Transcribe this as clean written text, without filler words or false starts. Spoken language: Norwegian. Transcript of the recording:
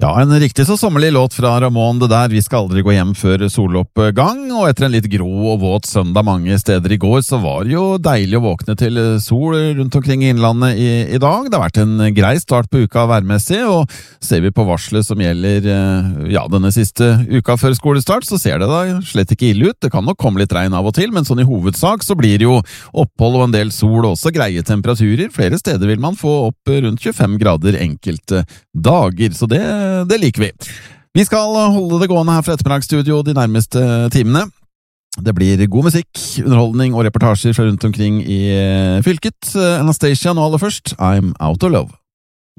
Ja, en riktig så sommerlig låt fra Ramón det der. Vi skal aldri gå hjem før soloppgang, og etter en litt grå og våt søndag mange steder i går, så var det jo deilig å våkne til sol rundt omkring i innlandet i dag. Det har vært en grei start på uka værmessig, og ser vi på varslet som gjelder denne siste uka før skolestart, så ser det da slett ikke ille ut. Det kan nok komme litt regn av og til, men sånn i hovedsak så blir det jo opphold og en del sol og også greie temperaturer. Flere steder vil man få opp rundt 25 grader enkelte dager, så det liker vi. Vi skal holde det gående her fra ettermiddagsstudio de nærmeste timene. Det blir god musikk, underholdning og reportasjer fra rundt omkring i fylket. Anastacia nå aller først, I'm Out of Love.